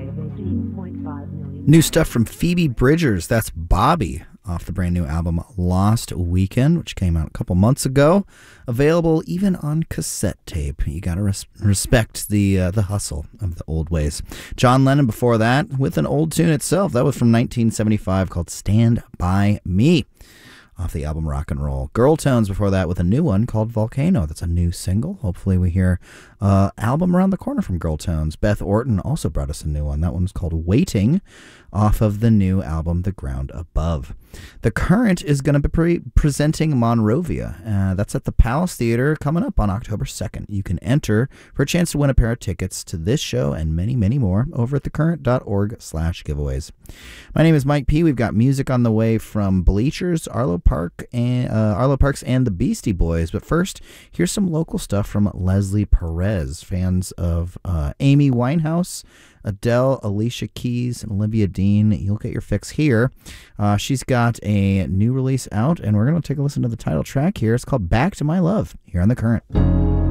New stuff from Phoebe Bridgers. That's Bobby off the brand new album Lost Weekend, which came out a couple months ago. Available even on cassette tape. You got to respect the hustle of the old ways. John Lennon before that with an old tune itself. That was from 1975 called Stand By Me, off the album Rock and Roll. Girl Tones before that with a new one called Volcano. That's a new single. Hopefully we hear album around the corner from Girl Tones. Beth Orton also brought us a new one. That one's called Waiting, off of the new album The Ground Above. The Current is going to be presenting Monrovia. That's at the Palace Theater coming up on October 2nd. You can enter for a chance to win a pair of tickets to this show and many, many more over at thecurrent.org/giveaways. My name is Mike P. We've got music on the way from Bleachers, Arlo Parks, and the Beastie Boys. But first, here's some local stuff from Leslie Perez. Fans of Amy Winehouse, Adele, Alicia Keys, and Olivia Dean, you'll get your fix here. She's got a new release out, and we're going to take a listen to the title track here. It's called Back to My Love, here on The Current.